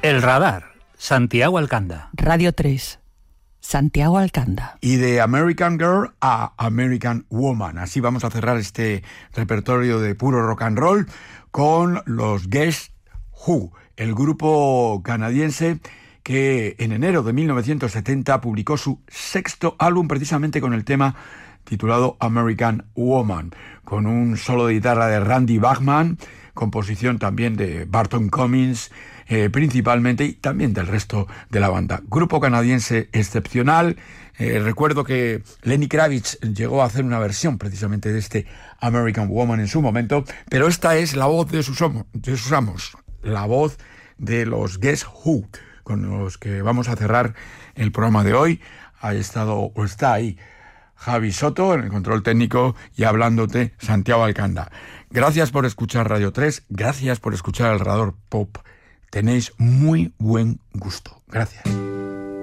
El Radar, Santiago Alcanda. Radio 3, Santiago Alcanda. Y de American Girl a American Woman. Así vamos a cerrar este repertorio de puro rock and roll con los Guess Who, el grupo canadiense que en enero de 1970 publicó su sexto álbum precisamente con el tema titulado American Woman, con un solo de guitarra de Randy Bachman, composición también de Barton Cummings, principalmente, y también del resto de la banda. Grupo canadiense excepcional. Recuerdo que Lenny Kravitz llegó a hacer una versión precisamente de este American Woman en su momento, pero esta es la voz de sus amos, la voz de los Guess Who, con los que vamos a cerrar el programa de hoy. Está ahí Javi Soto en el control técnico y hablándote Santiago Alcanda. Gracias por escuchar Radio 3, gracias por escuchar El Radar Pop. Tenéis muy buen gusto. Gracias.